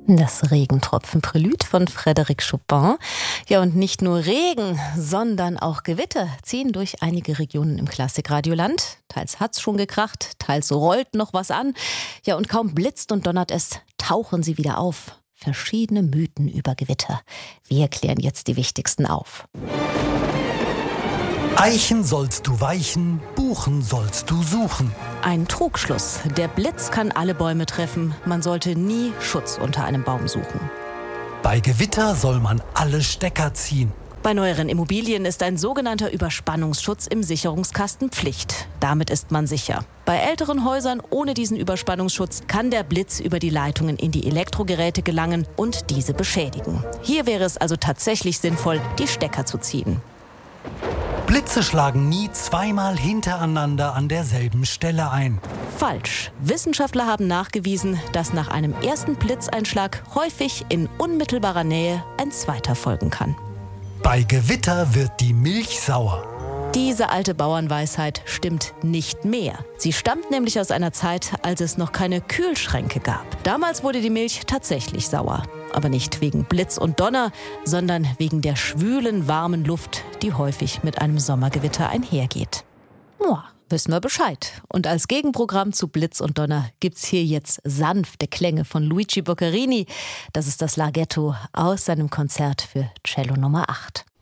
Das Regentropfen-Prälud von Frédéric Chopin. Ja, und nicht nur Regen, sondern auch Gewitter ziehen durch einige Regionen im Klassikradioland. Teils hat's schon gekracht, teils rollt noch was an. Ja, und kaum blitzt und donnert es, tauchen sie wieder auf. Verschiedene Mythen über Gewitter. Wir klären jetzt die wichtigsten auf. Eichen sollst du weichen, Buchen sollst du suchen. Ein Trugschluss. Der Blitz kann alle Bäume treffen. Man sollte nie Schutz unter einem Baum suchen. Bei Gewitter soll man alle Stecker ziehen. Bei neueren Immobilien ist ein sogenannter Überspannungsschutz im Sicherungskasten Pflicht. Damit ist man sicher. Bei älteren Häusern ohne diesen Überspannungsschutz kann der Blitz über die Leitungen in die Elektrogeräte gelangen und diese beschädigen. Hier wäre es also tatsächlich sinnvoll, die Stecker zu ziehen. Blitze schlagen nie zweimal hintereinander an derselben Stelle ein. Falsch. Wissenschaftler haben nachgewiesen, dass nach einem ersten Blitzeinschlag häufig in unmittelbarer Nähe ein zweiter folgen kann. Bei Gewitter wird die Milch sauer. Diese alte Bauernweisheit stimmt nicht mehr. Sie stammt nämlich aus einer Zeit, als es noch keine Kühlschränke gab. Damals wurde die Milch tatsächlich sauer. Aber nicht wegen Blitz und Donner, sondern wegen der schwülen, warmen Luft, die häufig mit einem Sommergewitter einhergeht. Wissen wir Bescheid. Und als Gegenprogramm zu Blitz und Donner gibt's hier jetzt sanfte Klänge von Luigi Boccherini. Das ist das Larghetto aus seinem Konzert für Cello Nummer 8.